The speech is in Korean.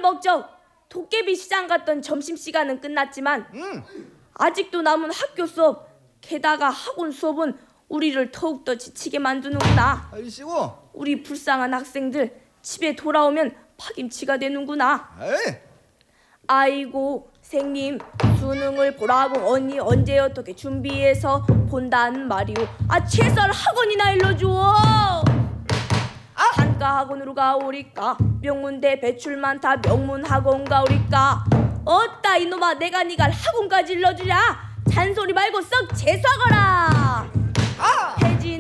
목적 도깨비 시장 갔던 점심시간은 끝났지만 아직도 남은 학교 수업, 게다가 학원 수업은 우리를 더욱더 지치게 만드는구나. 아이씨고. 우리 불쌍한 학생들 집에 돌아오면 파김치가 되는구나. 에이. 아이고 생님, 수능을 보라고 언니 언제 어떻게 준비해서 본다는 말이오. 최소한 학원이나 일러주어. 단과 학원으로 가오리까, 명문대 배출 많다 명문 학원 가오리까. 어따 이놈아, 내가 니갈 학원까지 일러주랴. 잔소리 말고 썩 재수하거라.